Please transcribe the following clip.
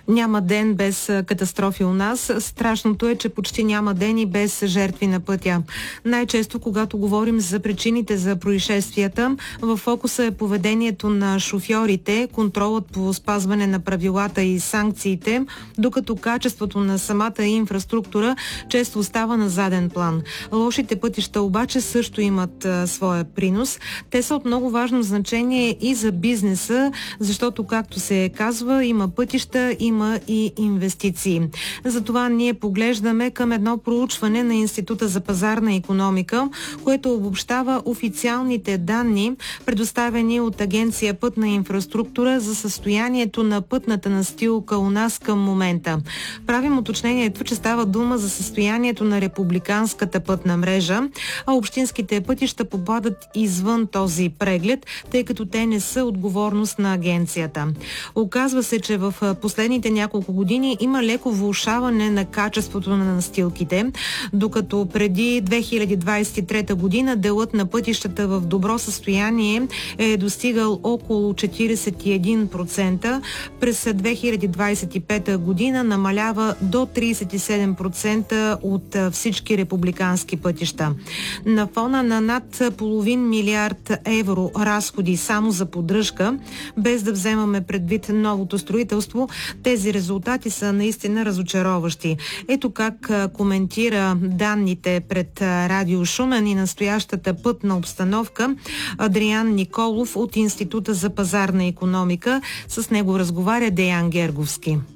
Няма ден без катастрофи у нас. Страшното е, че почти няма ден и без жертви на пътя. Най-често, когато говорим за причините за происшествията, в фокуса е поведението на шофьорите, контролът по спазване на правилата и санкциите, докато качеството на самата инфраструктура често остава на заден план. Лошите пътища обаче също имат своя принос. Те са от много важно значение и за бизнеса, защото, както се казва, има пътища, има и инвестиции. Затова ние поглеждаме към едно проучване на Института за пазарна икономика, което обобщава официалните данни, предоставени от Агенция Пътна инфраструктура за състоянието на пътната настилка у нас към момента. Правим уточнението, че става дума за състоянието на републиканската пътна мрежа, а общинските пътища попадат извън този преглед, тъй като те не са отговорност на агенцията. Оказва се, че в последните няколко години има леко влошаване на качеството на настилките, докато преди 2023 година делът на пътищата в добро състояние е достигал около 41%, през 2025 година намалява до 37% от всички републикански пътища. На фона на над половин милиард евро разходи само за поддръжка, без да вземаме предвид новото строителство, тези резултати са наистина разочароващи. Ето как коментира данните пред Радио Шумен и настоящата пътна обстановка Адриан Николов от Института за пазарна икономика. С него разговаря Деян Герговски.